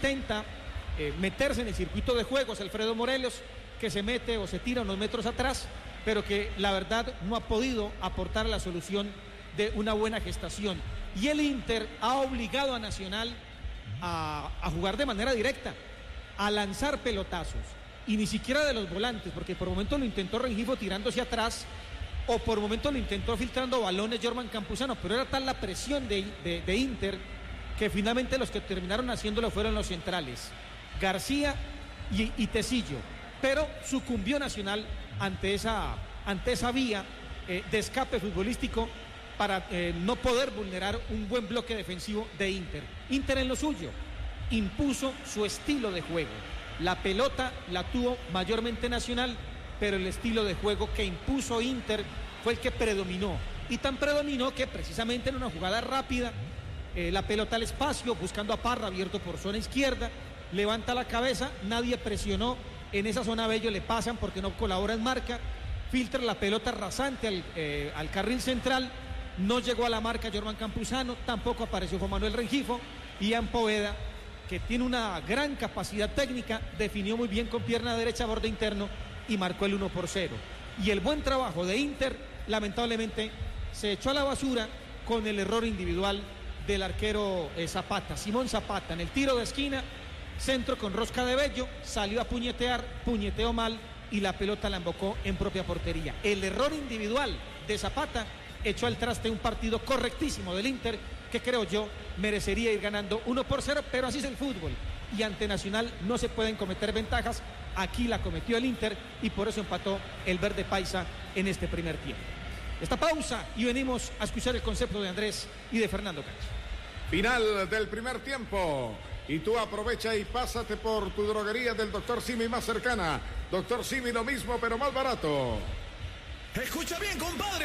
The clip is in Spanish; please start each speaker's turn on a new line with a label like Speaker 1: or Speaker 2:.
Speaker 1: intenta meterse en el circuito de juegos, Alfredo Morelos, que se mete o se tira unos metros atrás, pero que la verdad no ha podido aportar la solución de una buena gestación. Y el Inter ha obligado a Nacional a jugar de manera directa, a lanzar pelotazos, y ni siquiera de los volantes, porque por momentos lo intentó Rengifo tirándose atrás, o por momentos lo intentó filtrando balones Jorman Campuzano, pero era tal la presión de Inter que finalmente los que terminaron haciéndolo fueron los centrales, García y Tecillo, pero sucumbió Nacional ante esa vía de escape futbolístico para no poder vulnerar un buen bloque defensivo de Inter. Inter en lo suyo impuso su estilo de juego. La pelota la tuvo mayormente Nacional, pero el estilo de juego que impuso Inter fue el que predominó. Y tan predominó que precisamente en una jugada rápida, la pelota al espacio, buscando a Parra, abierto por zona izquierda, levanta la cabeza, nadie presionó, en esa zona Bello le pasan porque no colabora en marca, filtra la pelota rasante al carril central, no llegó a la marca Jorman Campuzano, tampoco apareció Juan Manuel Rengifo, y Ian Poveda, que tiene una gran capacidad técnica, definió muy bien con pierna derecha, borde interno, y marcó el 1-0. Y el buen trabajo de Inter, lamentablemente, se echó a la basura con el error individual del arquero Zapata, Simón Zapata, en el tiro de esquina, centro con rosca de Bello, salió a puñetear, puñeteó mal y la pelota la embocó en propia portería. El error individual de Zapata echó al traste un partido correctísimo del Inter, que creo yo merecería ir ganando 1-0, pero así es el fútbol. Y ante Nacional no se pueden cometer ventajas. Aquí la cometió el Inter y por eso empató el verde paisa en este primer tiempo. Esta pausa y venimos a escuchar el concepto de Andrés y de Fernando Cancho.
Speaker 2: Final del primer tiempo. Y tú aprovecha y pásate por tu droguería del Dr. Simi más cercana. Dr. Simi, lo mismo pero más barato.
Speaker 3: Escucha bien, compadre.